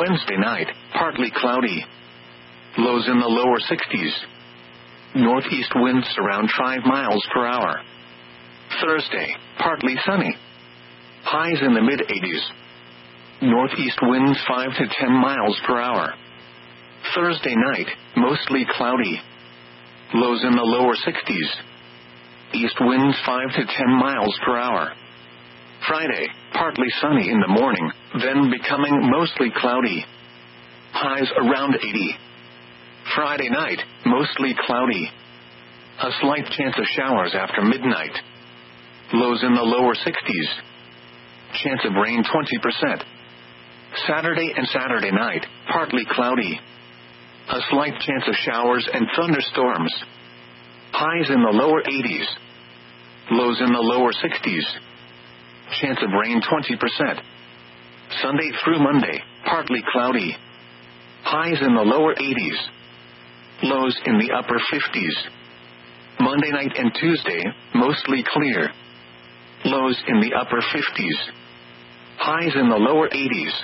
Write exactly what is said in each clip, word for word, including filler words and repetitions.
Wednesday night, partly cloudy. Lows in the lower sixties. Northeast winds around five miles per hour. Thursday, partly sunny. Highs in the mid-eighties. Northeast winds five to ten miles per hour. Thursday night, mostly cloudy. Lows in the lower sixties. East winds five to ten miles per hour. Friday, partly sunny in the morning, then becoming mostly cloudy. Highs around eighty. Friday night, mostly cloudy. A slight chance of showers after midnight. Lows in the lower sixties. Chance of rain twenty percent. Saturday and Saturday night, partly cloudy. A slight chance of showers and thunderstorms. Highs in the lower eighties. Lows in the lower sixties. Chance of rain twenty percent. Sunday through Monday, partly cloudy. Highs in the lower eighties. Lows in the upper fifties. Monday night and Tuesday, mostly clear. Lows in the upper fifties. Highs in the lower eighties.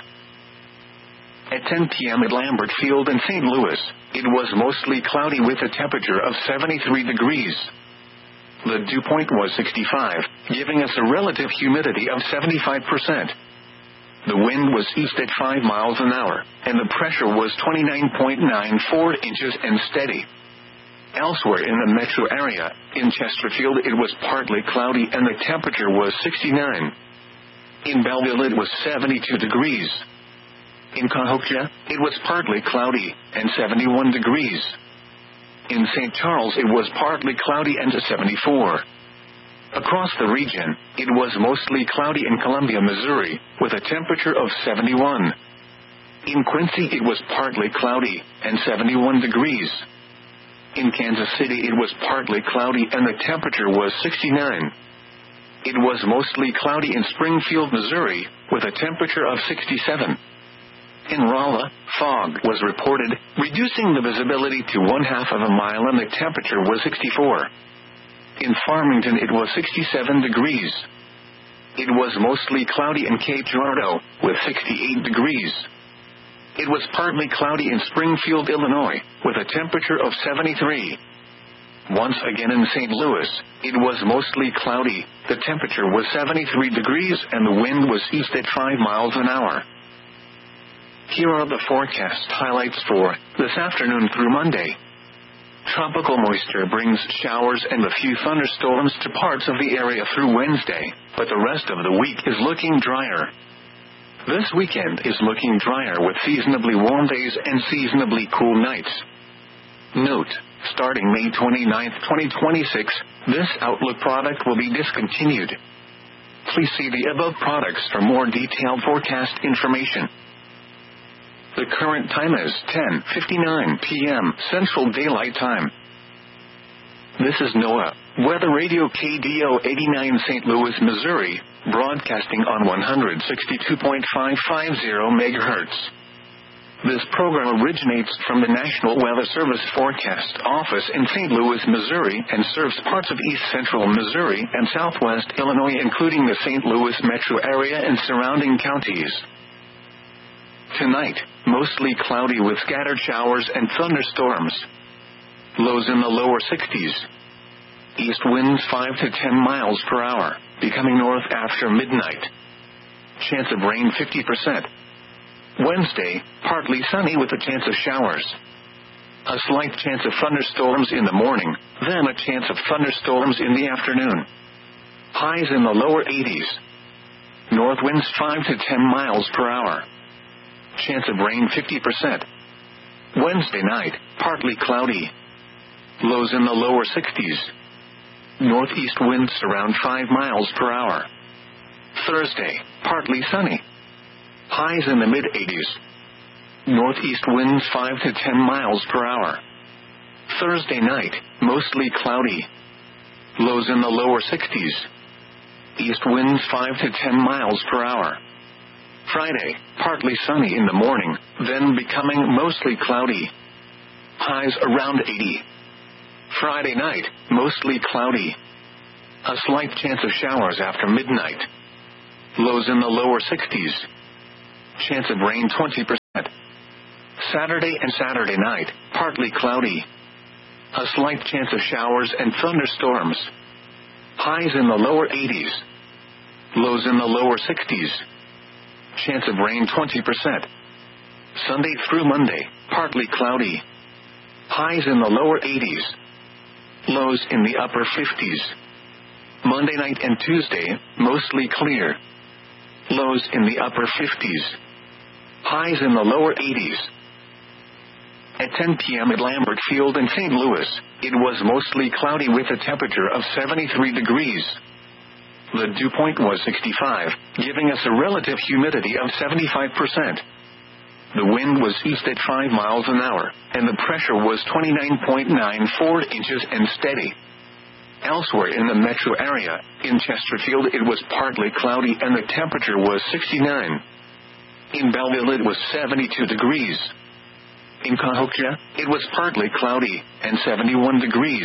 At ten p.m. at Lambert Field in Saint Louis, it was mostly cloudy with a temperature of seventy-three degrees. The dew point was sixty-five, giving us a relative humidity of seventy-five percent. The wind was east at five miles an hour, and the pressure was twenty-nine point nine four inches and steady. Elsewhere in the metro area, in Chesterfield it was partly cloudy and the temperature was sixty-nine. In Belleville it was seventy-two degrees. In Cahokia, it was partly cloudy and seventy-one degrees. In Saint Charles it was partly cloudy and seventy-four. Across the region, it was mostly cloudy in Columbia, Missouri, with a temperature of seventy-one. In Quincy it was partly cloudy and seventy-one degrees. In Kansas City it was partly cloudy and the temperature was sixty-nine. It was mostly cloudy in Springfield, Missouri, with a temperature of sixty-seven. In Rolla, fog was reported, reducing the visibility to one half of a mile and the temperature was sixty-four. In Farmington it was sixty-seven degrees. It was mostly cloudy in Cape Girardeau, with sixty-eight degrees. It was partly cloudy in Springfield, Illinois, with a temperature of seventy-three. Once again in Saint Louis, it was mostly cloudy, the temperature was seventy-three degrees and the wind was east at five miles an hour. Here are the forecast highlights for this afternoon through Monday. Tropical moisture brings showers and a few thunderstorms to parts of the area through Wednesday, but the rest of the week is looking drier. This weekend is looking drier with seasonably warm days and seasonably cool nights. Note, starting May twenty-ninth, twenty twenty-six, this Outlook product will be discontinued. Please see the above products for more detailed forecast information. The current time is ten fifty-nine p.m. Central Daylight Time. This is NOAA, Weather Radio K D O eighty-nine Saint Louis, Missouri, broadcasting on one sixty-two point five five zero megahertz. This program originates from the National Weather Service Forecast Office in Saint Louis, Missouri, and serves parts of east central Missouri and southwest Illinois, including the Saint Louis metro area and surrounding counties. Tonight, mostly cloudy with scattered showers and thunderstorms. Lows in the lower sixties. East winds five to ten miles per hour, becoming north after midnight. Chance of rain fifty percent. Wednesday, partly sunny with a chance of showers. A slight chance of thunderstorms in the morning, then a chance of thunderstorms in the afternoon. Highs in the lower eighties. North winds five to ten miles per hour. Chance of rain fifty percent. Wednesday night, partly cloudy. Lows in the lower sixties. Northeast winds around five miles per hour. Thursday, partly sunny. Highs in the mid-eighties. Northeast winds five to ten miles per hour. Thursday night, mostly cloudy. Lows in the lower sixties. East winds five to ten miles per hour. Friday, partly sunny in the morning, then becoming mostly cloudy. Highs around eighty. Friday night, mostly cloudy. A slight chance of showers after midnight. Lows in the lower sixties. Chance of rain twenty percent. Saturday and Saturday night, partly cloudy. A slight chance of showers and thunderstorms. Highs in the lower eighties. Lows in the lower sixties. Chance of rain twenty percent. Sunday through Monday, partly cloudy. Highs in the lower eighties. Lows in the upper fifties. Monday night and Tuesday, mostly clear. Lows in the upper fifties. Highs in the lower eighties. At ten p.m. at Lambert Field in Saint Louis, it was mostly cloudy with a temperature of seventy-three degrees. The dew point was sixty-five, giving us a relative humidity of seventy-five percent. The wind was east at five miles an hour, and the pressure was twenty-nine point nine four inches and steady. Elsewhere in the metro area, in Chesterfield it was partly cloudy and the temperature was sixty-nine. In Belleville it was seventy-two degrees. In Cahokia, it was partly cloudy and seventy-one degrees.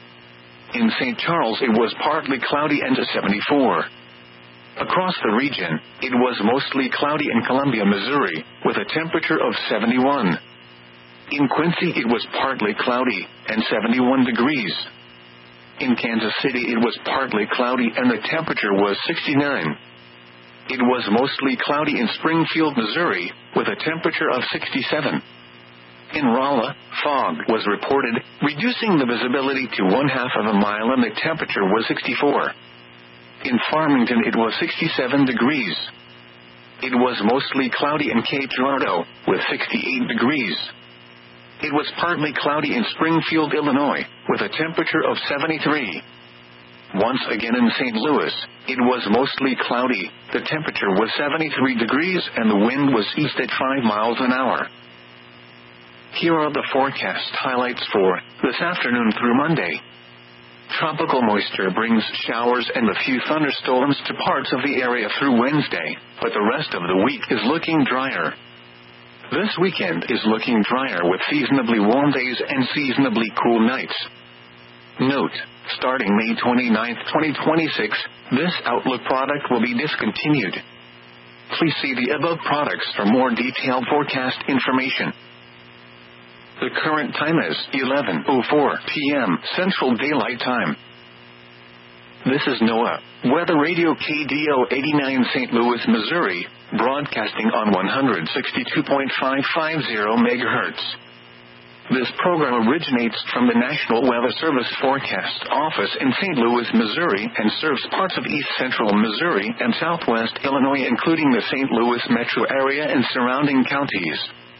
In Saint Charles it was partly cloudy and seventy-four. Across the region, it was mostly cloudy in Columbia, Missouri, with a temperature of seventy-one. In Quincy it was partly cloudy and seventy-one degrees. In Kansas City it was partly cloudy and the temperature was sixty-nine. It was mostly cloudy in Springfield, Missouri, with a temperature of sixty-seven. In Rolla, fog was reported, reducing the visibility to one half of a mile and the temperature was sixty-four. In Farmington it was sixty-seven degrees. It was mostly cloudy in Cape Girardeau, with sixty-eight degrees. It was partly cloudy in Springfield, Illinois, with a temperature of seventy-three. Once again in Saint Louis, it was mostly cloudy, the temperature was seventy-three degrees and the wind was east at five miles an hour. Here are the forecast highlights for this afternoon through Monday. Tropical moisture brings showers and a few thunderstorms to parts of the area through Wednesday, but the rest of the week is looking drier. This weekend is looking drier with seasonably warm days and seasonably cool nights. Note, starting May twenty-ninth, twenty twenty-six, this Outlook product will be discontinued. Please see the above products for more detailed forecast information. The current time is eleven oh four p.m. Central Daylight Time. This is NOAA Weather Radio K D O eighty-nine Saint Louis, Missouri, broadcasting on one sixty-two point five five zero megahertz. This program originates from the National Weather Service Forecast Office in Saint Louis, Missouri, and serves parts of east central Missouri and southwest Illinois, including the Saint Louis metro area and surrounding counties.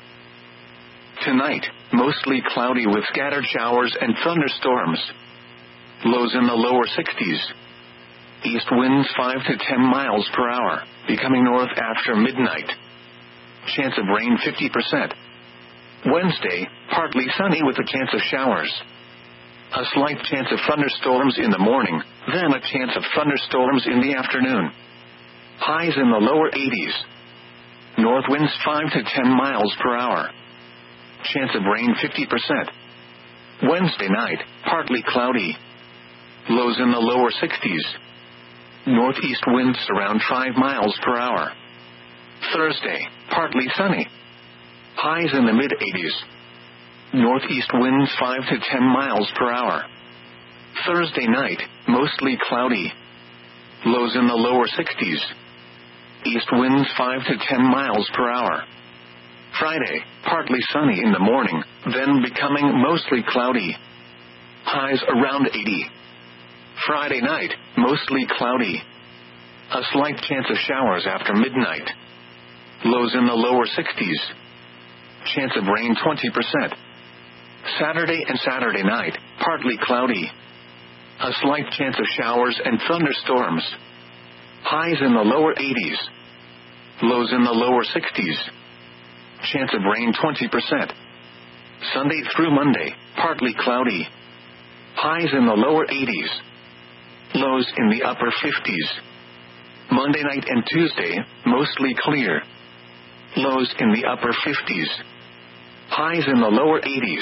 Tonight, mostly cloudy with scattered showers and thunderstorms. Lows in the lower sixties. East winds five to ten miles per hour, becoming north after midnight. Chance of rain fifty percent. Wednesday, partly sunny with a chance of showers. A slight chance of thunderstorms in the morning, then a chance of thunderstorms in the afternoon. Highs in the lower eighties. North winds five to ten miles per hour. Chance of rain fifty percent. Wednesday night, partly cloudy. Lows in the lower sixties. Northeast winds around five miles per hour. Thursday, partly sunny. Highs in the mid-eighties. Northeast winds five to ten miles per hour. Thursday night, mostly cloudy. Lows in the lower sixties. East winds five to ten miles per hour. Friday, partly sunny in the morning, then becoming mostly cloudy. Highs around eighty. Friday night, mostly cloudy. A slight chance of showers after midnight. Lows in the lower sixties. Chance of rain twenty percent. Saturday and Saturday night, partly cloudy. A slight chance of showers and thunderstorms. Highs in the lower eighties. Lows in the lower sixties. Chance of rain twenty percent. Sunday through Monday, partly cloudy. Highs in the lower eighties. Lows in the upper fifties. Monday night and Tuesday, mostly clear. Lows in the upper fifties. Highs in the lower eighties.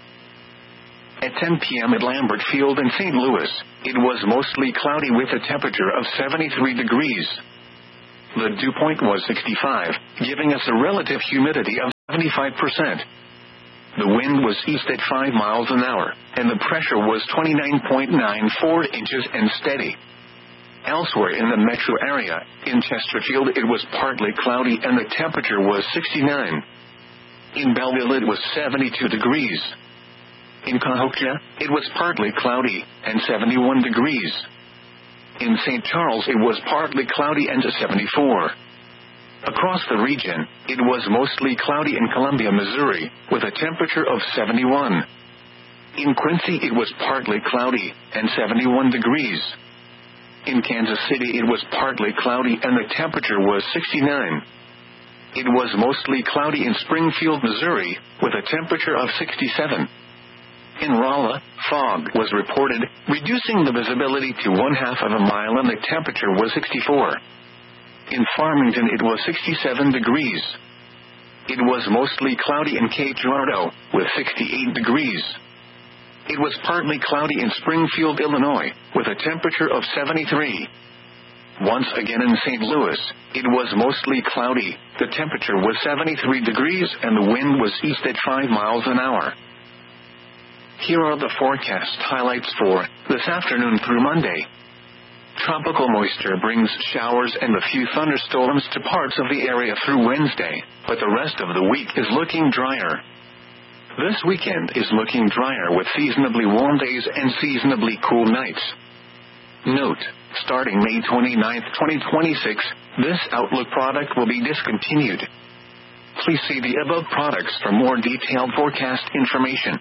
At ten p.m. at Lambert Field in Saint Louis, it was mostly cloudy with a temperature of seventy-three degrees. The dew point was sixty-five, giving us a relative humidity of seventy-five percent. The wind was east at five miles an hour, and the pressure was twenty-nine point nine four inches and steady. Elsewhere in the metro area, in Chesterfield it was partly cloudy and the temperature was sixty-nine. In Belleville it was seventy-two degrees. In Cahokia, it was partly cloudy and seventy-one degrees. In Saint Charles it was partly cloudy and seventy-four. Across the region, it was mostly cloudy in Columbia, Missouri, with a temperature of seventy-one. In Quincy it was partly cloudy and seventy-one degrees. In Kansas City it was partly cloudy and the temperature was sixty-nine. It was mostly cloudy in Springfield, Missouri, with a temperature of sixty-seven. In Rolla, fog was reported, reducing the visibility to one half of a mile and the temperature was sixty-four. In Farmington it was sixty-seven degrees. It was mostly cloudy in Cape Girardeau, with sixty-eight degrees. It was partly cloudy in Springfield, Illinois, with a temperature of seventy-three. Once again in Saint Louis, it was mostly cloudy, the temperature was seventy-three degrees and the wind was east at five miles an hour. Here are the forecast highlights for this afternoon through Monday. Tropical moisture brings showers and a few thunderstorms to parts of the area through Wednesday, but the rest of the week is looking drier. This weekend is looking drier with seasonably warm days and seasonably cool nights. Note, starting May twenty-ninth, twenty twenty-six, this Outlook product will be discontinued. Please see the above products for more detailed forecast information.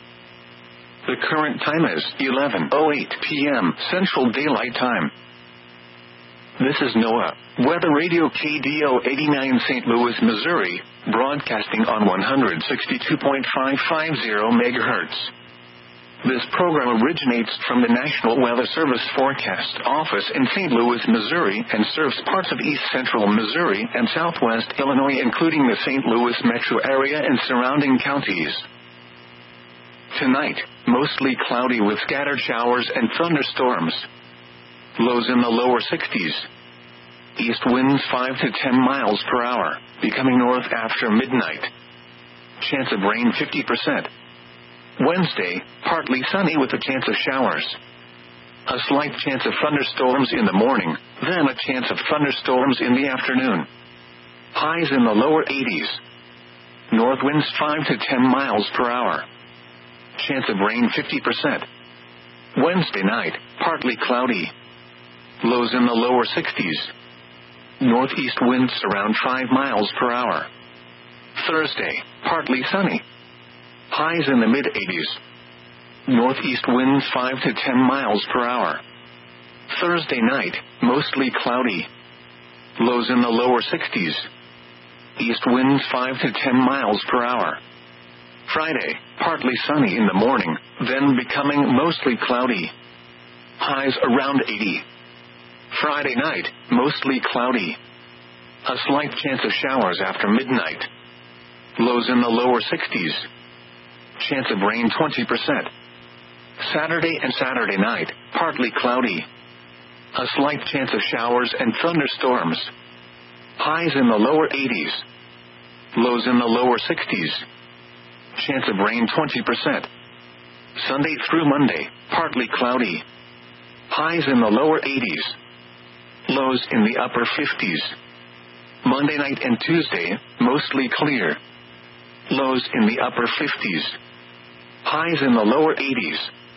The current time is eleven oh eight p.m. Central Daylight Time. This is NOAA, Weather Radio K D O eighty-nine Saint Louis, Missouri, broadcasting on one sixty-two point five five zero megahertz. This program originates from the National Weather Service Forecast Office in Saint Louis, Missouri, and serves parts of east central Missouri and southwest Illinois, including the Saint Louis metro area and surrounding counties. Tonight, mostly cloudy with scattered showers and thunderstorms. Lows in the lower sixties. East winds five to ten miles per hour, becoming north after midnight. Chance of rain fifty percent. Wednesday, partly sunny with a chance of showers. A slight chance of thunderstorms in the morning, then a chance of thunderstorms in the afternoon. Highs in the lower eighties. North winds five to ten miles per hour. Chance of rain fifty percent. Wednesday night, partly cloudy. Lows in the lower sixties. Northeast winds around five miles per hour. Thursday, partly sunny. Highs in the mid-eighties. Northeast winds five to ten miles per hour. Thursday night, mostly cloudy. Lows in the lower sixties. East winds five to ten miles per hour. Friday, partly sunny in the morning, then becoming mostly cloudy. Highs around eighty. Friday night, mostly cloudy. A slight chance of showers after midnight. Lows in the lower sixties. Chance of rain twenty percent. Saturday and Saturday night, partly cloudy. A slight chance of showers and thunderstorms. Highs in the lower eighties. Lows in the lower sixties. Chance of rain twenty percent. Sunday through Monday, partly cloudy. Highs in the lower eighties. Lows in the upper fifties. Monday night and Tuesday, mostly clear. Lows in the upper fifties. Highs in the lower eighties.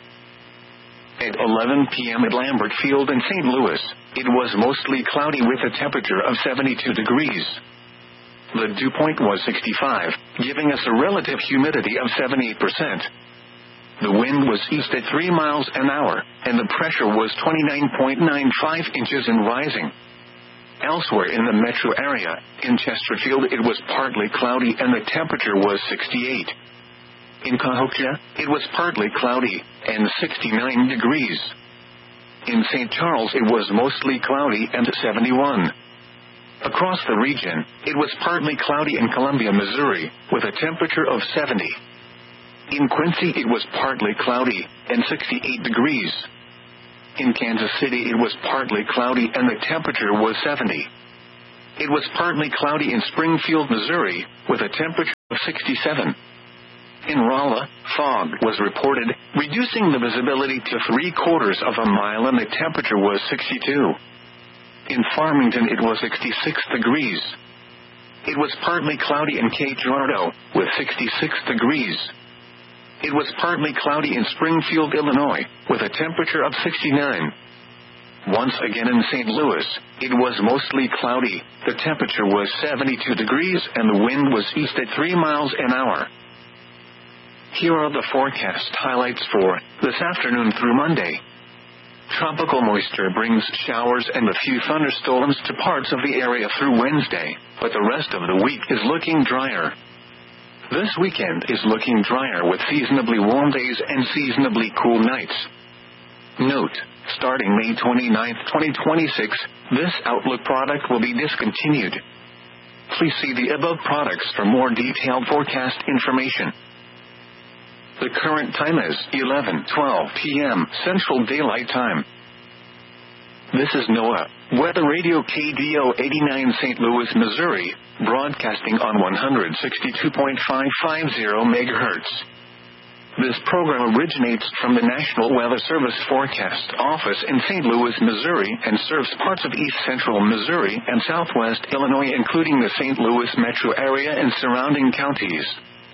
At eleven p.m. at Lambert Field in Saint Louis, it was mostly cloudy with a temperature of seventy-two degrees. The dew point was sixty-five, giving us a relative humidity of seventy-eight percent. The wind was east at three miles an hour, and the pressure was twenty-nine point nine five inches and rising. Elsewhere in the metro area, in Chesterfield it was partly cloudy and the temperature was sixty-eight. In Cahokia, it was partly cloudy and sixty-nine degrees. In Saint Charles it was mostly cloudy and seventy-one. Across the region, it was partly cloudy in Columbia, Missouri, with a temperature of seventy. In Quincy it was partly cloudy and sixty-eight degrees. In Kansas City it was partly cloudy and the temperature was seventy. it was partly cloudy in Springfield, Missouri, with a temperature of sixty-seven. In Rolla, fog was reported, reducing the visibility to three quarters of a mile, and the temperature was sixty-two. In Farmington, it was sixty-six degrees. It was partly cloudy in Cape Girardeau, with sixty-six degrees. It was partly cloudy in Springfield, Illinois, with a temperature of sixty-nine. Once again in Saint Louis, it was mostly cloudy, the temperature was seventy-two degrees, and the wind was east at three miles an hour. Here are the forecast highlights for this afternoon through Monday. Tropical moisture brings showers and a few thunderstorms to parts of the area through Wednesday, but the rest of the week is looking drier. This weekend is looking drier with seasonably warm days and seasonably cool nights. Note, starting May twenty-ninth, twenty twenty-six, this Outlook product will be discontinued. Please see the above products for more detailed forecast information. The current time is eleven twelve p.m. Central Daylight Time. This is NOAA Weather Radio K D O eighty-nine Saint Louis, Missouri, broadcasting on one sixty-two point five five zero megahertz. This program originates from the National Weather Service Forecast Office in Saint Louis, Missouri, and serves parts of east central Missouri and southwest Illinois, including the Saint Louis metro area and surrounding counties.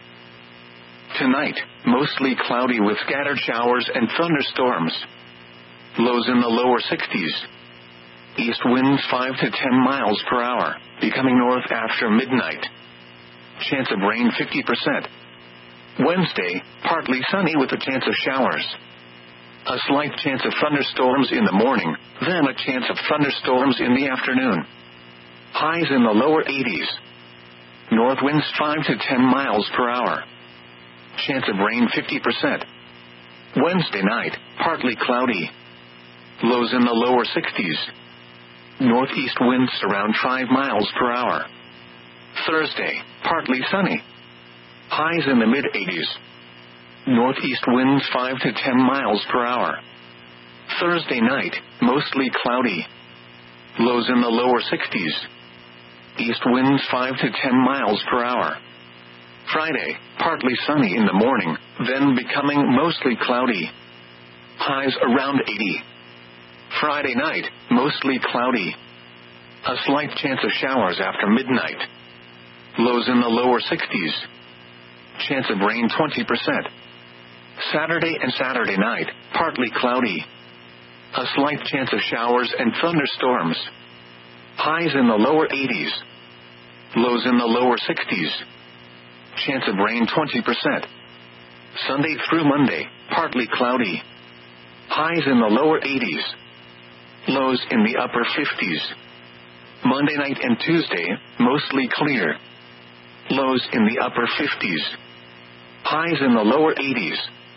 Tonight, mostly cloudy with scattered showers and thunderstorms. Lows in the lower sixties. East winds five to ten miles per hour, becoming north after midnight. Chance of rain fifty percent. Wednesday, partly sunny with a chance of showers. A slight chance of thunderstorms in the morning, then a chance of thunderstorms in the afternoon. Highs in the lower eighties. North winds five to ten miles per hour. Chance of rain fifty percent. Wednesday night, partly cloudy. Lows in the lower sixties. Northeast winds around five miles per hour. Thursday, partly sunny. Highs in the mid-eighties. Northeast winds five to ten miles per hour. Thursday night, mostly cloudy. Lows in the lower sixties. East winds five to ten miles per hour. Friday, partly sunny in the morning, then becoming mostly cloudy. Highs around eighty. Friday night, mostly cloudy. A slight chance of showers after midnight. Lows in the lower sixties. Chance of rain twenty percent. Saturday and Saturday night, partly cloudy. A slight chance of showers and thunderstorms. Highs in the lower eighties. Lows in the lower sixties. Chance of rain twenty percent. Sunday through Monday, partly cloudy. Highs in the lower eighties. Lows in the upper fifties. Monday night and Tuesday, mostly clear. Lows in the upper fifties. Highs in the lower eighties.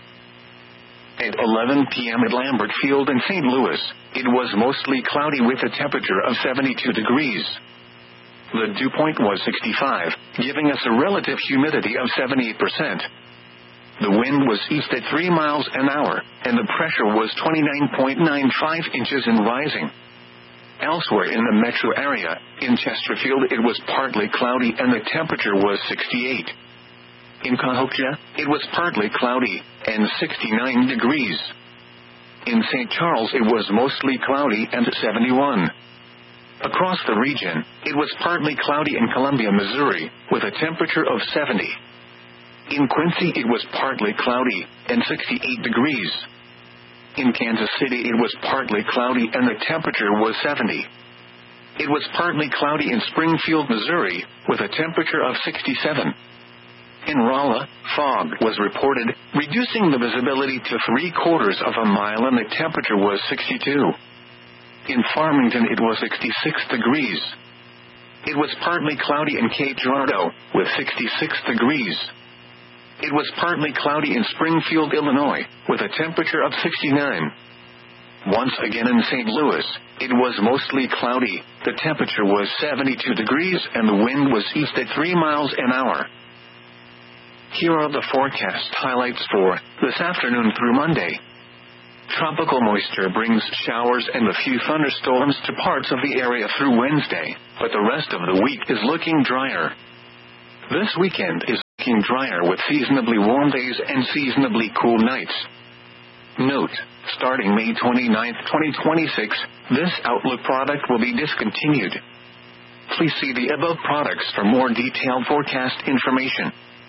At eleven p.m. at Lambert Field in Saint Louis, it was mostly cloudy with a temperature of seventy-two degrees. The dew point was sixty-five, giving us a relative humidity of seventy-eight percent. The wind was east at three miles an hour, and the pressure was twenty-nine point nine five inches and rising. Elsewhere in the metro area, in Chesterfield, it was partly cloudy and the temperature was sixty-eight. In Cahokia, it was partly cloudy and sixty-nine degrees. In Saint Charles, it was mostly cloudy and seventy-one. Across the region, it was partly cloudy in Columbia, Missouri, with a temperature of seventy. In Quincy, it was partly cloudy and sixty-eight degrees. In Kansas City, it was partly cloudy and the temperature was seventy. It was partly cloudy in Springfield, Missouri, with a temperature of sixty-seven. In Rolla, fog was reported, reducing the visibility to three quarters of a mile, and the temperature was sixty-two. In Farmington, it was sixty-six degrees. It was partly cloudy in Cape Girardeau, with sixty-six degrees. It was partly cloudy in Springfield, Illinois, with a temperature of sixty-nine. Once again in Saint Louis, it was mostly cloudy, the temperature was seventy-two degrees, and the wind was east at three miles an hour. Here are the forecast highlights for this afternoon through Monday. Tropical moisture brings showers and a few thunderstorms to parts of the area through Wednesday. but the rest of the week is looking drier. This weekend is looking drier with seasonably warm days and seasonably cool nights. Note, starting May twenty-ninth, twenty twenty-six, this Outlook product will be discontinued. Please see the above products for more detailed forecast information.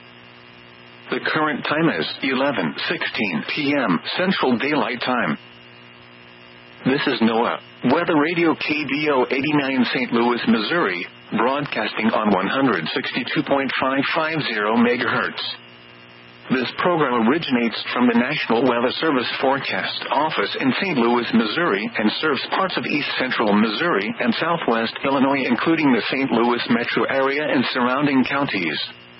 The current time is eleven sixteen p.m. Central Daylight Time. This is NOAA Weather Radio K D O eighty-nine Saint Louis, Missouri, broadcasting on one sixty-two point five five zero megahertz. This program originates from the National Weather Service Forecast Office in Saint Louis, Missouri, and serves parts of east central Missouri and southwest Illinois, including the Saint Louis metro area and surrounding counties.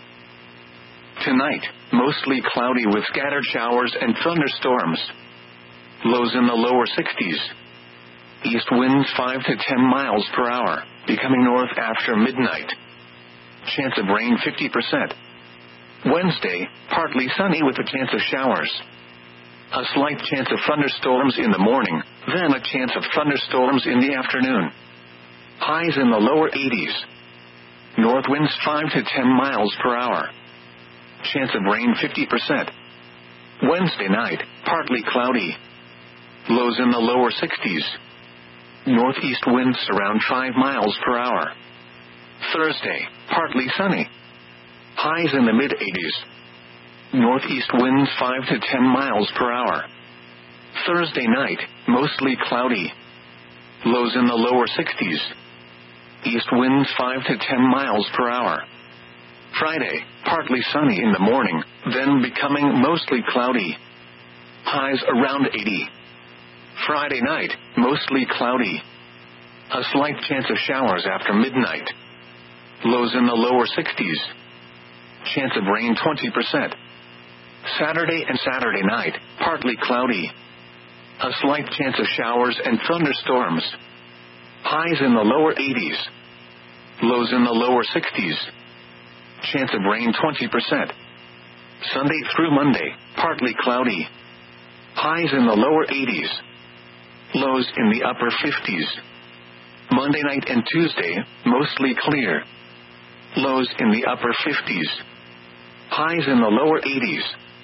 Tonight, mostly cloudy with scattered showers and thunderstorms. Lows in the lower sixties. East winds five to ten miles per hour, becoming north after midnight. Chance of rain fifty percent. Wednesday, partly sunny with a chance of showers. A slight chance of thunderstorms in the morning, then a chance of thunderstorms in the afternoon. Highs in the lower eighties. North winds five to ten miles per hour. Chance of rain fifty percent. Wednesday night, partly cloudy. Lows in the lower sixties. Northeast winds around five miles per hour. Thursday, partly sunny. Highs in the mid-eighties. Northeast winds five to ten miles per hour. Thursday night, mostly cloudy. Lows in the lower sixties. East winds five to ten miles per hour. Friday, partly sunny in the morning, then becoming mostly cloudy. Highs around eighty. Friday night, mostly cloudy. A slight chance of showers after midnight. Lows in the lower sixties. Chance of rain twenty percent. Saturday and Saturday night, partly cloudy. A slight chance of showers and thunderstorms. Highs in the lower eighties. Lows in the lower sixties. Chance of rain twenty percent. Sunday through Monday, partly cloudy. Highs in the lower eighties. Lows in the upper fifties. Monday night and Tuesday, mostly clear. Lows in the upper fifties. Highs in the lower eighties.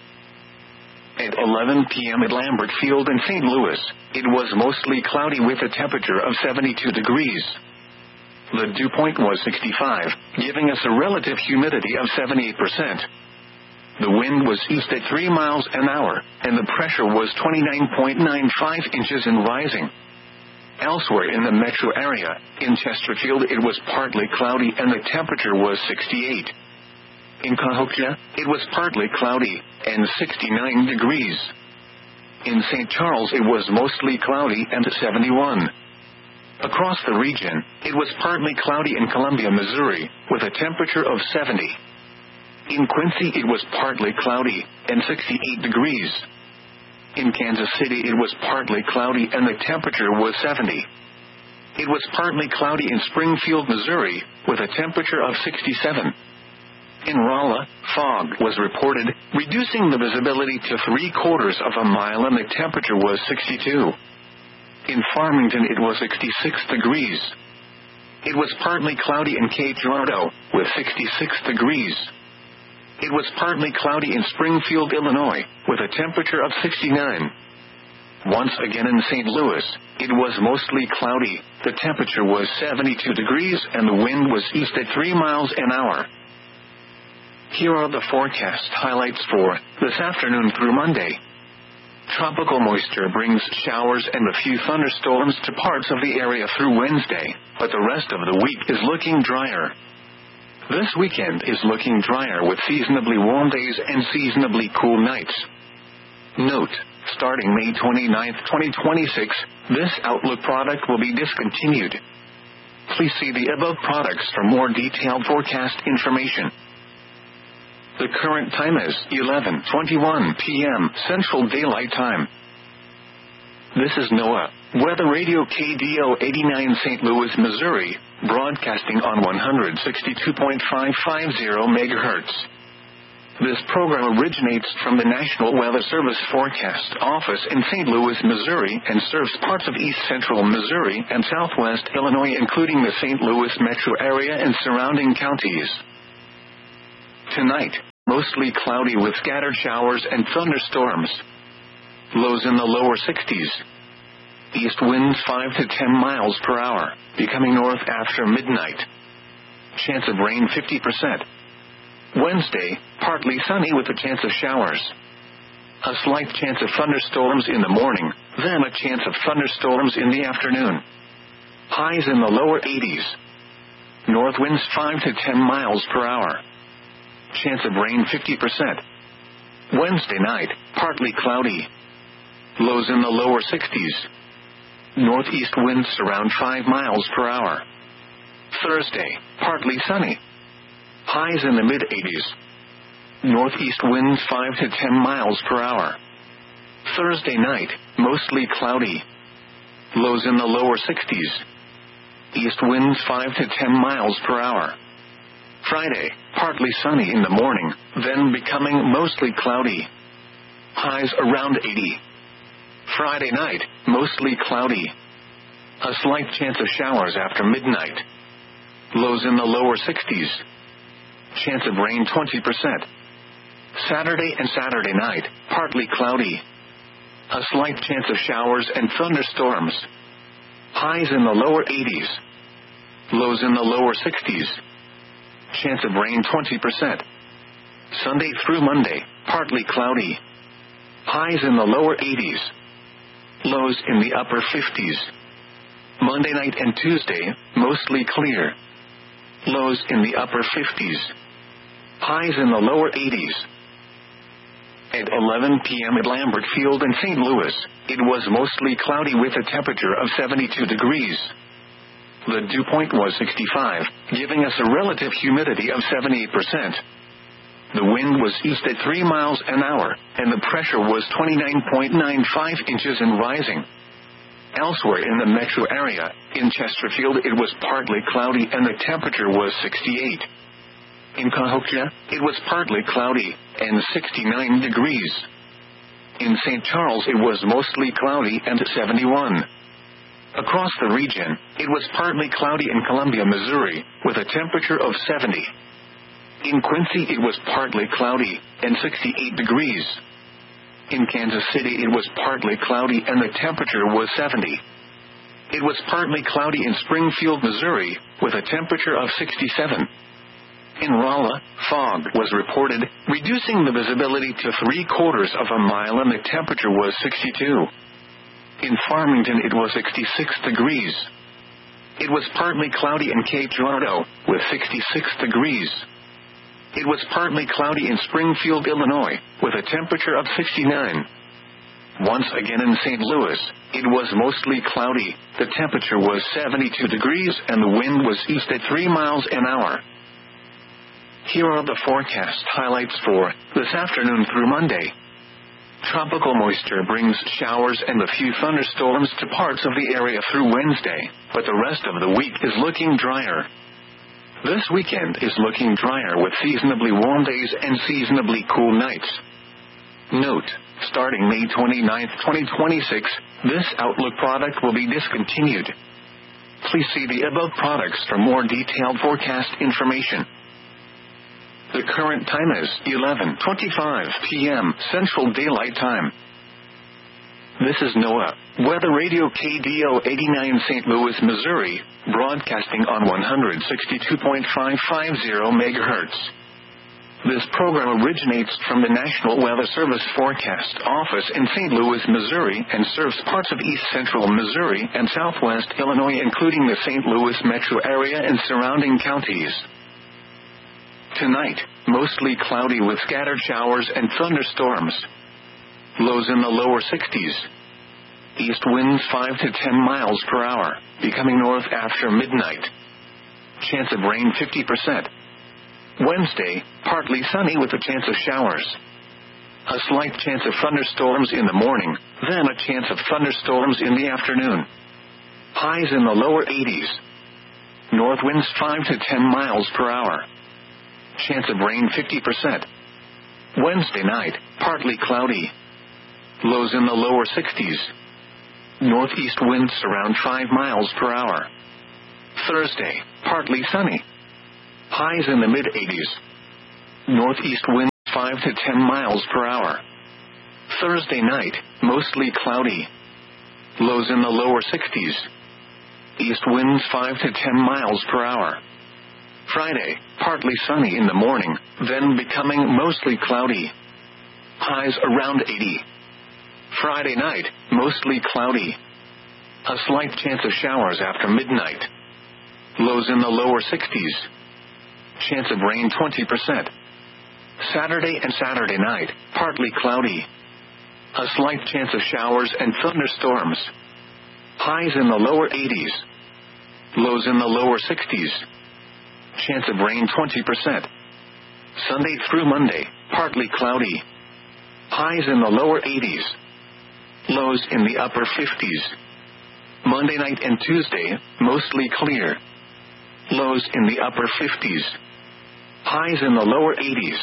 At eleven p.m. at Lambert Field in Saint Louis, it was mostly cloudy with a temperature of seventy-two degrees. The dew point was sixty-five, giving us a relative humidity of seventy-eight percent. The wind was east at three miles an hour, and the pressure was twenty-nine point nine five inches and rising. Elsewhere in the metro area, in Chesterfield, it was partly cloudy and the temperature was sixty-eight. In Cahokia, it was partly cloudy and sixty-nine degrees. In Saint Charles, it was mostly cloudy and seventy-one. Across the region, it was partly cloudy in Columbia, Missouri, with a temperature of seventy. In Quincy, it was partly cloudy and sixty-eight degrees. In Kansas City, it was partly cloudy and the temperature was seventy. It was partly cloudy in Springfield, Missouri, with a temperature of sixty-seven. In Rolla, fog was reported, reducing the visibility to three quarters of a mile, and the temperature was sixty-two. In Farmington, it was sixty-six degrees. It was partly cloudy in Cape Girardeau, with sixty-six degrees. It was partly cloudy in Springfield, Illinois, with a temperature of sixty-nine. Once again in Saint Louis, it was mostly cloudy, the temperature was seventy-two degrees, and the wind was east at three miles an hour. Here are the forecast highlights for this afternoon through Monday. Tropical moisture brings showers and a few thunderstorms to parts of the area through Wednesday, but the rest of the week is looking drier. This weekend is looking drier with seasonably warm days and seasonably cool nights. Note, starting May twenty-ninth, twenty twenty-six, this Outlook product will be discontinued. Please see the above products for more detailed forecast information. The current time is eleven twenty-one p.m. Central Daylight Time. This is NOAA Weather Radio K D O eighty-nine Saint Louis, Missouri, broadcasting on one sixty-two point five five zero megahertz. This program originates from the National Weather Service Forecast Office in Saint Louis, Missouri, and serves parts of east central Missouri and southwest Illinois, including the Saint Louis metro area and surrounding counties. Tonight, mostly cloudy with scattered showers and thunderstorms. Lows in the lower sixties. East winds five to ten miles per hour, becoming north after midnight. Chance of rain fifty percent. Wednesday, partly sunny with a chance of showers. A slight chance of thunderstorms in the morning, then a chance of thunderstorms in the afternoon. Highs in the lower eighties. North winds five to ten miles per hour. Chance of rain fifty percent. Wednesday night, partly cloudy. Lows in the lower sixties. Northeast winds around five miles per hour. Thursday, partly sunny. Highs in the mid-eighties. Northeast winds five to ten miles per hour. Thursday night, mostly cloudy. Lows in the lower sixties. East winds five to ten miles per hour. Friday, partly sunny in the morning, then becoming mostly cloudy. Highs around eighty. Friday night, mostly cloudy. A slight chance of showers after midnight. Lows in the lower sixties. Chance of rain twenty percent. Saturday and Saturday night, partly cloudy. A slight chance of showers and thunderstorms. Highs in the lower eighties. Lows in the lower sixties. Chance of rain twenty percent. Sunday through Monday, partly cloudy. Highs in the lower eighties. Lows in the upper fifties. Monday night and Tuesday, mostly clear. Lows in the upper fifties. Highs in the lower eighties. At eleven p.m. at Lambert Field in Saint Louis, it was mostly cloudy with a temperature of seventy-two degrees. The dew point was sixty-five, giving us a relative humidity of seventy-eight percent. The wind was east at three miles an hour, and the pressure was twenty-nine point nine five inches and rising. Elsewhere in the metro area, in Chesterfield, it was partly cloudy and the temperature was sixty-eight. In Cahokia, it was partly cloudy and sixty-nine degrees. In Saint Charles, it was mostly cloudy and seventy-one. Across the region, it was partly cloudy in Columbia, Missouri, with a temperature of seventy. In Quincy, it was partly cloudy and sixty-eight degrees. In Kansas City, it was partly cloudy and the temperature was seventy. It was partly cloudy in Springfield, Missouri, with a temperature of sixty-seven. In Rolla, fog was reported, reducing the visibility to three quarters of a mile, and the temperature was sixty-two. In Farmington, it was sixty-six degrees. It was partly cloudy in Cape Girardeau, with sixty-six degrees. It was partly cloudy in Springfield, Illinois, with a temperature of sixty-nine. Once again in Saint Louis, it was mostly cloudy, the temperature was seventy-two degrees, and the wind was east at three miles an hour. Here are the forecast highlights for this afternoon through Monday. Tropical moisture brings showers and a few thunderstorms to parts of the area through Wednesday, but the rest of the week is looking drier. This weekend is looking drier with seasonably warm days and seasonably cool nights. Note, starting May twenty-ninth, twenty twenty-six, this Outlook product will be discontinued. Please see the above products for more detailed forecast information. The current time is eleven twenty-five p.m. Central Daylight Time. This is NOAA, Weather Radio K D O eighty-nine Saint Louis, Missouri, broadcasting on one sixty-two point five five zero megahertz. This program originates from the National Weather Service Forecast Office in Saint Louis, Missouri, and serves parts of east central Missouri and southwest Illinois, including the Saint Louis metro area and surrounding counties. Tonight, mostly cloudy with scattered showers and thunderstorms. Lows in the lower sixties. East winds five to ten miles per hour, becoming north after midnight. Chance of rain fifty percent. Wednesday, partly sunny with a chance of showers. A slight chance of thunderstorms in the morning, then a chance of thunderstorms in the afternoon. Highs in the lower eighties. North winds five to ten miles per hour. Chance of rain fifty percent. Wednesday night, partly cloudy. Lows in the lower sixties. Northeast winds around five miles per hour. Thursday, partly sunny. Highs in the mid-eighties. Northeast winds five to ten miles per hour. Thursday night, mostly cloudy. Lows in the lower sixties. East winds five to ten miles per hour. Friday, partly sunny in the morning, then becoming mostly cloudy. Highs around eighty. Friday night, mostly cloudy. A slight chance of showers after midnight. Lows in the lower sixties. Chance of rain twenty percent. Saturday and Saturday night, partly cloudy. A slight chance of showers and thunderstorms. Highs in the lower eighties. Lows in the lower sixties. Chance of rain twenty percent. Sunday through Monday, partly cloudy. Highs in the lower eighties. Lows in the upper fifties. Monday night and Tuesday, mostly clear. Lows in the upper fifties. Highs in the lower eighties.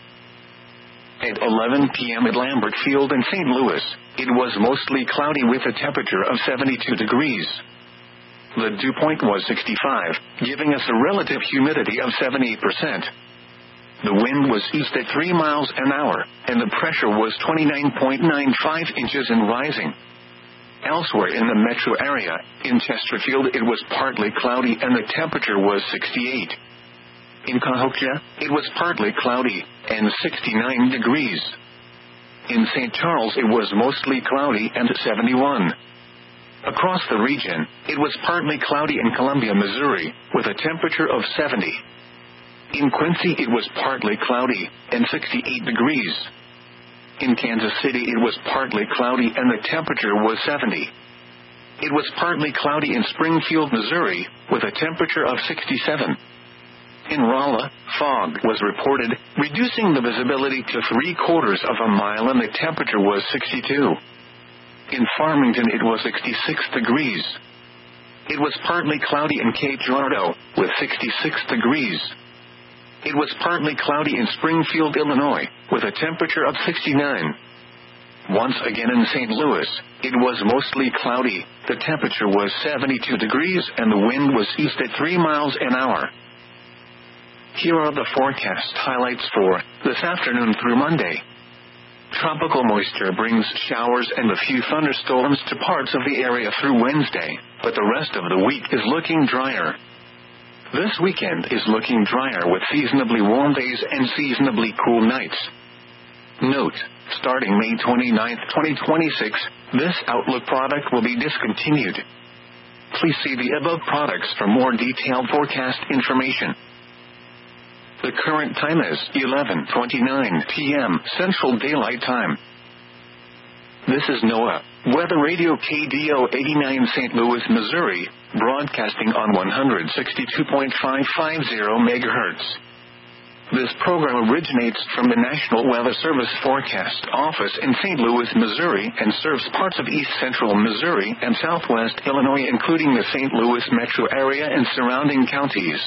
At eleven p.m. at Lambert Field in Saint Louis, it was mostly cloudy with a temperature of seventy-two degrees. The dew point was sixty-five, giving us a relative humidity of seventy percent. The wind was east at three miles an hour, and the pressure was twenty-nine point nine five inches and rising. Elsewhere in the metro area, in Chesterfield it was partly cloudy and the temperature was sixty-eight. In Cahokia, it was partly cloudy, and sixty-nine degrees. In Saint Charles it was mostly cloudy and seventy-one. Across the region, it was partly cloudy in Columbia, Missouri, with a temperature of seventy. In Quincy it was partly cloudy, and sixty-eight degrees. In Kansas City it was partly cloudy and the temperature was seventy. It was partly cloudy in Springfield, Missouri, with a temperature of sixty-seven. In Rolla, fog was reported, reducing the visibility to three quarters of a mile and the temperature was sixty-two. In Farmington it was sixty-six degrees. It was partly cloudy in Cape Girardeau, with sixty-six degrees. It was partly cloudy in Springfield, Illinois, with a temperature of sixty-nine. Once again in Saint Louis, it was mostly cloudy, the temperature was seventy-two degrees and the wind was east at three miles an hour. Here are the forecast highlights for this afternoon through Monday. Tropical moisture brings showers and a few thunderstorms to parts of the area through Wednesday, but the rest of the week is looking drier. This weekend is looking drier with seasonably warm days and seasonably cool nights. Note, starting May twenty-ninth, twenty twenty-six, this Outlook product will be discontinued. Please see the above products for more detailed forecast information. The current time is eleven twenty-nine p.m. Central Daylight Time. This is NOAA, Weather Radio K D O eighty-nine Saint Louis, Missouri, broadcasting on one sixty-two point five five zero megahertz. This program originates from the National Weather Service Forecast Office in Saint Louis, Missouri, and serves parts of east central Missouri and southwest Illinois, including the Saint Louis metro area and surrounding counties.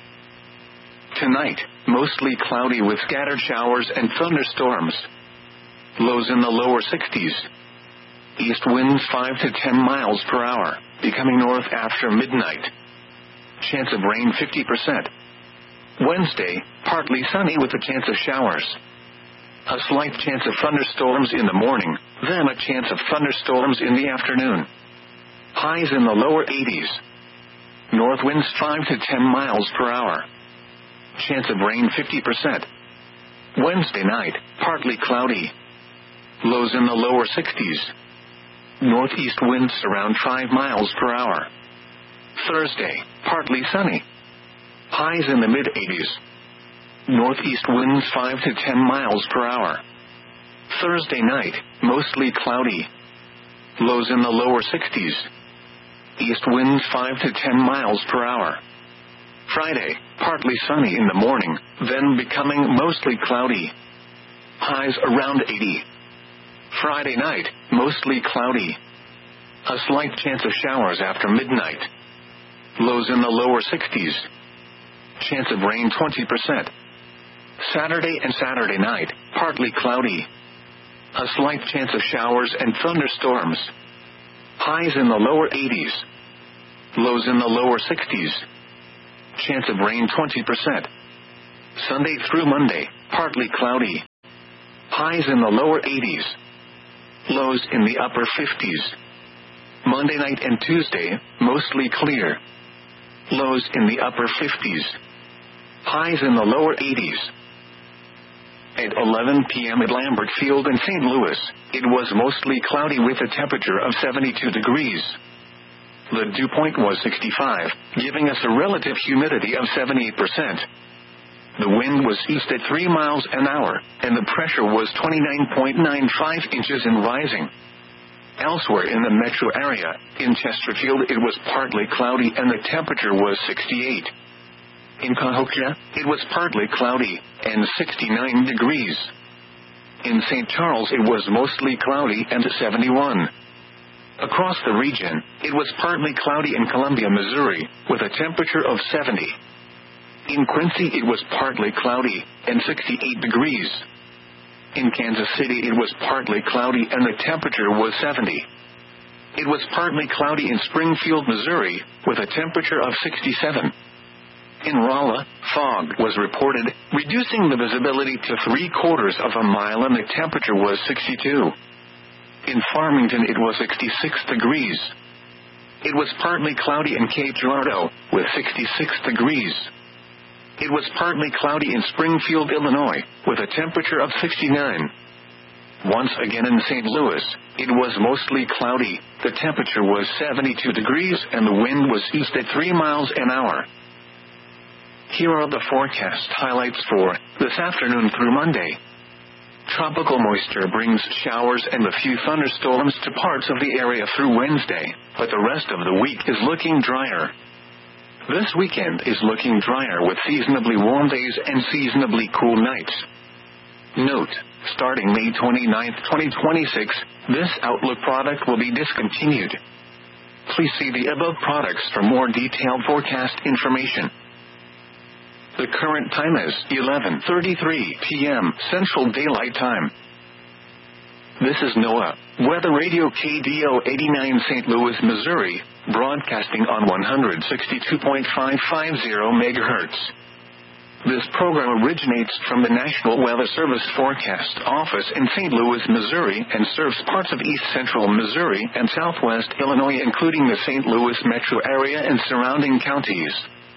Tonight, mostly cloudy with scattered showers and thunderstorms. Lows in the lower sixties. East winds five to ten miles per hour, becoming north after midnight. Chance of rain fifty percent. Wednesday, partly sunny with a chance of showers. A slight chance of thunderstorms in the morning, then a chance of thunderstorms in the afternoon. Highs in the lower eighties. North winds five to ten miles per hour. Chance of rain fifty percent. Wednesday night, partly cloudy. Lows in the lower sixties. Northeast winds around five miles per hour. Thursday, partly sunny. Highs in the mid-eighties. Northeast winds five to ten miles per hour. Thursday night, mostly cloudy. Lows in the lower sixties. East winds five to ten miles per hour. Friday, partly sunny in the morning, then becoming mostly cloudy. Highs around eighty. Friday night, mostly cloudy. A slight chance of showers after midnight. Lows in the lower sixties. Chance of rain twenty percent. Saturday and Saturday night, partly cloudy. A slight chance of showers and thunderstorms. Highs in the lower eighties. Lows in the lower sixties. Chance of rain twenty percent. Sunday through Monday, partly cloudy. Highs in the lower eighties. Lows in the upper fifties. Monday night and Tuesday, mostly clear. Lows in the upper fifties. Highs in the lower eighties. At eleven p.m. at Lambert Field in Saint Louis, it was mostly cloudy with a temperature of seventy-two degrees. The dew point was sixty-five, giving us a relative humidity of seventy-eight percent. The wind was east at three miles an hour, and the pressure was twenty-nine point nine five inches and rising. Elsewhere in the metro area, in Chesterfield it was partly cloudy and the temperature was sixty-eight. In Cahokia, it was partly cloudy, and sixty-nine degrees. In Saint Charles it was mostly cloudy and seventy-one. Across the region, it was partly cloudy in Columbia, Missouri, with a temperature of seventy. In Quincy it was partly cloudy, and sixty-eight degrees. In Kansas City it was partly cloudy and the temperature was seventy. It was partly cloudy in Springfield, Missouri, with a temperature of sixty-seven. In Rolla, fog was reported, reducing the visibility to three quarters of a mile and the temperature was sixty-two. In Farmington it was sixty-six degrees. It was partly cloudy in Cape Girardeau, with sixty-six degrees. It was partly cloudy in Springfield, Illinois, with a temperature of sixty-nine. Once again in Saint Louis, it was mostly cloudy, the temperature was seventy-two degrees and the wind was east at three miles an hour. Here are the forecast highlights for this afternoon through Monday. Tropical moisture brings showers and a few thunderstorms to parts of the area through Wednesday, but the rest of the week is looking drier. This weekend is looking drier with seasonably warm days and seasonably cool nights. Note, starting May twenty-ninth, twenty twenty-six, this Outlook product will be discontinued. Please see the above products for more detailed forecast information. The current time is eleven thirty-three p.m. Central Daylight Time. This is NOAA, Weather Radio K D O eighty-nine Saint Louis, Missouri, broadcasting on one sixty-two point five five zero megahertz. This program originates from the National Weather Service Forecast Office in Saint Louis, Missouri, and serves parts of east central Missouri and southwest Illinois, including the Saint Louis metro area and surrounding counties.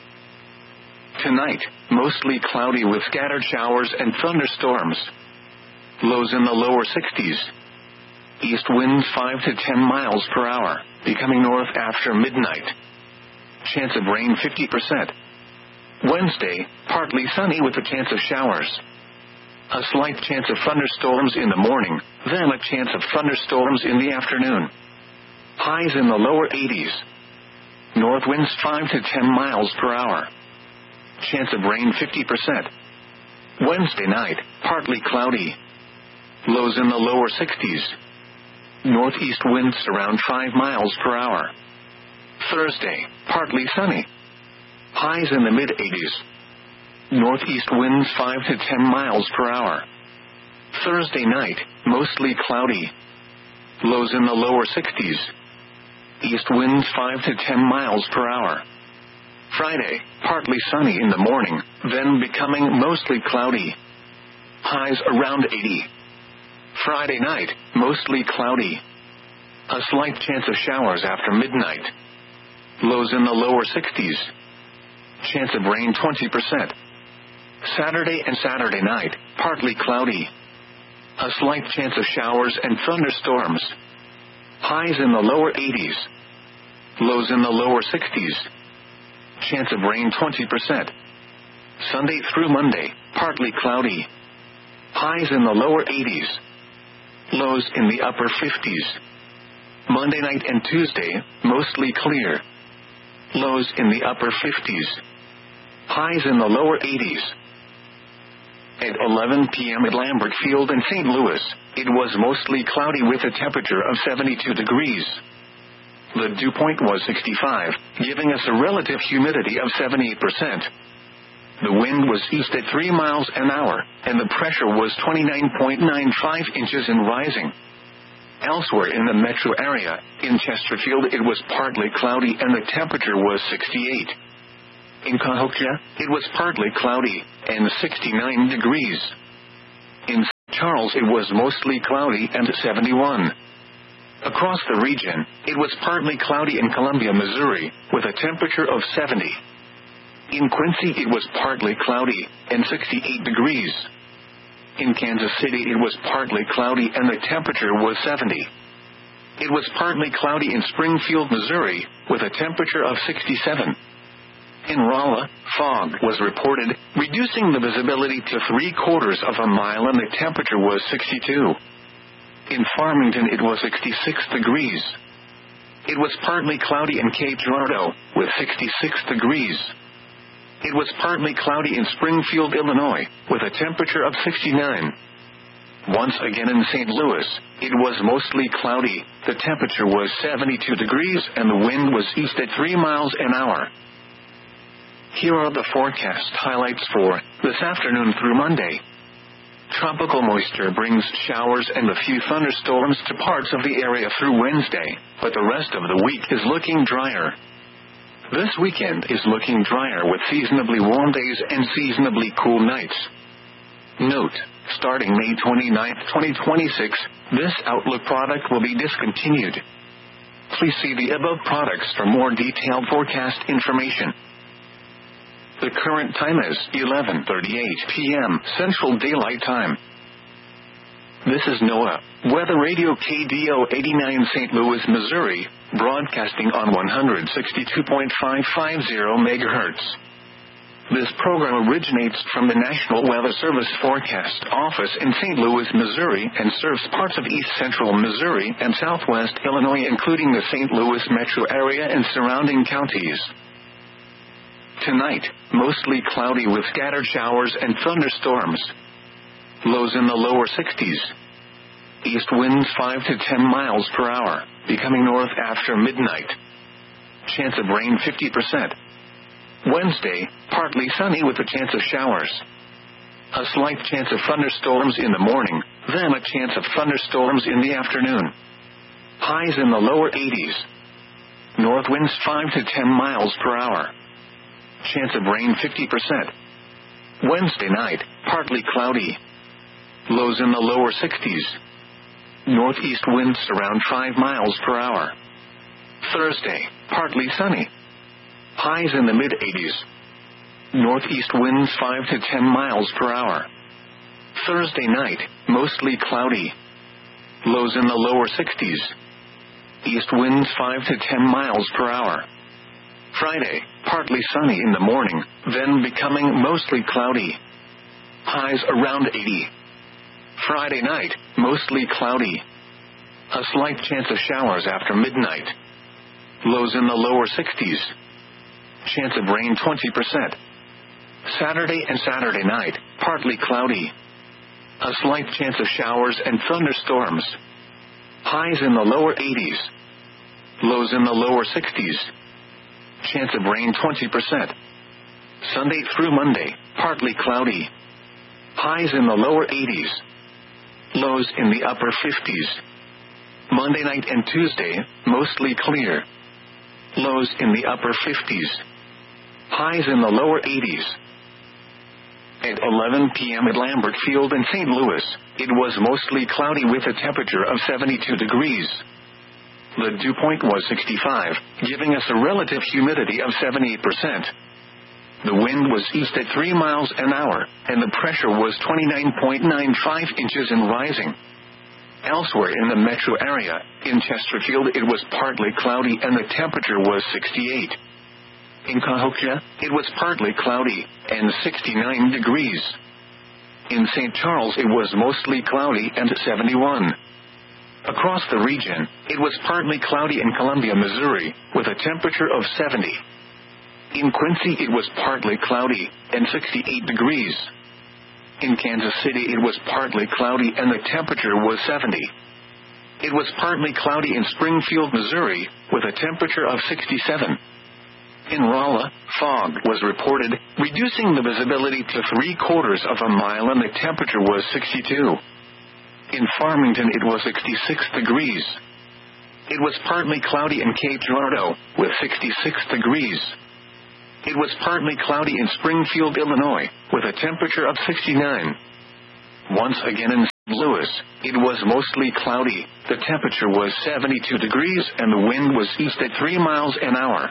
Tonight, mostly cloudy with scattered showers and thunderstorms. Lows in the lower sixties. East winds five to ten miles per hour, becoming north after midnight. Chance of rain fifty percent. Wednesday, partly sunny with a chance of showers. A slight chance of thunderstorms in the morning, then a chance of thunderstorms in the afternoon. Highs in the lower eighties. North winds five to ten miles per hour. Chance of rain fifty percent. Wednesday night, partly cloudy. Lows in the lower sixties. Northeast winds around five miles per hour. Thursday, partly sunny. Highs in the mid-eighties. Northeast winds five to ten miles per hour. Thursday night, mostly cloudy. Lows in the lower sixties. East winds five to ten miles per hour. Friday, partly sunny in the morning, then becoming mostly cloudy. Highs around eighty. Friday night, mostly cloudy. A slight chance of showers after midnight. Lows in the lower sixties. Chance of rain twenty percent. Saturday and Saturday night, partly cloudy. A slight chance of showers and thunderstorms. Highs in the lower eighties. Lows in the lower sixties. Chance of rain twenty percent. Sunday through Monday, partly cloudy. Highs in the lower eighties. Lows in the upper fifties. Monday night and Tuesday, mostly clear. Lows in the upper fifties. Highs in the lower eighties. At eleven p.m. at Lambert Field in Saint Louis, it was mostly cloudy with a temperature of seventy-two degrees. The dew point was sixty-five, giving us a relative humidity of seventy-eight percent. The wind was east at three miles an hour, and the pressure was twenty-nine point nine five inches and rising. Elsewhere in the metro area, in Chesterfield it was partly cloudy and the temperature was sixty-eight. In Cahokia, it was partly cloudy, and sixty-nine degrees. In Saint Charles it was mostly cloudy and seventy-one. Across the region, it was partly cloudy in Columbia, Missouri, with a temperature of seventy. In Quincy it was partly cloudy, and sixty-eight degrees. In Kansas City it was partly cloudy and the temperature was seventy. It was partly cloudy in Springfield, Missouri, with a temperature of sixty-seven. In Rolla, fog was reported, reducing the visibility to three quarters of a mile and the temperature was sixty-two. In Farmington it was sixty-six degrees. It was partly cloudy in Cape Girardeau, with sixty-six degrees. It was partly cloudy in Springfield, Illinois, with a temperature of sixty-nine. Once again in Saint Louis, it was mostly cloudy, the temperature was seventy-two degrees and the wind was east at three miles an hour. Here are the forecast highlights for this afternoon through Monday. Tropical moisture brings showers and a few thunderstorms to parts of the area through Wednesday, but the rest of the week is looking drier. This weekend is looking drier with seasonably warm days and seasonably cool nights. Note, starting May twenty-ninth, twenty twenty-six, this Outlook product will be discontinued. Please see the above products for more detailed forecast information. The current time is eleven thirty-eight p.m. Central Daylight Time. This is NOAA, Weather Radio K D O eighty-nine Saint Louis, Missouri, broadcasting on one sixty-two point five five zero megahertz. This program originates from the National Weather Service Forecast Office in Saint Louis, Missouri, and serves parts of east central Missouri and southwest Illinois, including the Saint Louis metro area and surrounding counties. Tonight, mostly cloudy with scattered showers and thunderstorms. Lows in the lower sixties. East winds five to ten miles per hour, becoming north after midnight. Chance of rain fifty percent. Wednesday, partly sunny with a chance of showers. A slight chance of thunderstorms in the morning, then a chance of thunderstorms in the afternoon. Highs in the lower eighties. North winds five to ten miles per hour. Chance of rain fifty percent. Wednesday night, partly cloudy. Lows in the lower sixties. Northeast winds around five miles per hour. Thursday, partly sunny. Highs in the mid-eighties. Northeast winds five to ten miles per hour. Thursday night, mostly cloudy. Lows in the lower sixties. East winds five to ten miles per hour. Friday, partly sunny in the morning, then becoming mostly cloudy. Highs around eighty. Friday night, mostly cloudy. A slight chance of showers after midnight. Lows in the lower sixties. Chance of rain twenty percent. Saturday and Saturday night, partly cloudy. A slight chance of showers and thunderstorms. Highs in the lower eighties. Lows in the lower sixties. Chance of rain twenty percent. Sunday through Monday, partly cloudy. Highs in the lower eighties. Lows in the upper fifties. Monday night and Tuesday, mostly clear. Lows in the upper fifties. Highs in the lower eighties. At eleven p.m. at Lambert Field in Saint Louis, it was mostly cloudy with a temperature of seventy-two degrees. The dew point was sixty-five, giving us a relative humidity of seventy percent. The wind was east at three miles an hour, and the pressure was twenty-nine point nine five inches and rising. Elsewhere in the metro area, in Chesterfield it was partly cloudy and the temperature was sixty-eight. In Cahokia, it was partly cloudy, and sixty-nine degrees. In Saint Charles it was mostly cloudy and seventy-one. Across the region, it was partly cloudy in Columbia, Missouri, with a temperature of seventy. In Quincy it was partly cloudy, and sixty-eight degrees. In Kansas City it was partly cloudy and the temperature was seventy. It was partly cloudy in Springfield, Missouri, with a temperature of sixty-seven. In Rolla, fog was reported, reducing the visibility to three quarters of a mile, and the temperature was sixty-two. In Farmington it was sixty-six degrees. It was partly cloudy in Cape Girardeau, with sixty-six degrees. It was partly cloudy in Springfield, Illinois, with a temperature of sixty-nine. Once again in Saint Louis, it was mostly cloudy. The temperature was seventy-two degrees and the wind was east at three miles an hour.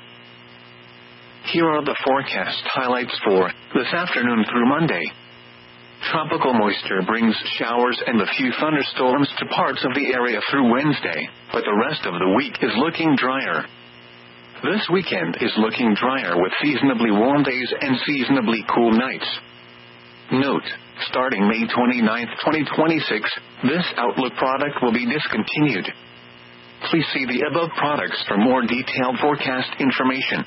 Here are the forecast highlights for this afternoon through Monday. Tropical moisture brings showers and a few thunderstorms to parts of the area through Wednesday, but the rest of the week is looking drier. This weekend is looking drier with seasonably warm days and seasonably cool nights. Note, starting May twenty-ninth, twenty twenty-six, this Outlook product will be discontinued. Please see the above products for more detailed forecast information.